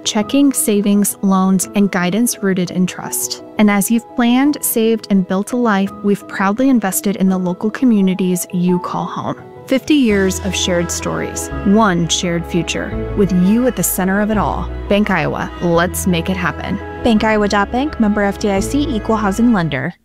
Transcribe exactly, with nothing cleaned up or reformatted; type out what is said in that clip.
checking, savings, loans, and guidance rooted in trust. And as you've planned, saved, and built a life, we've proudly invested in the local communities you call home. fifty years of shared stories, one shared future, with you at the center of it all. Bank Iowa, let's make it happen. Bank Iowa dot Bank, member F D I C, equal housing lender.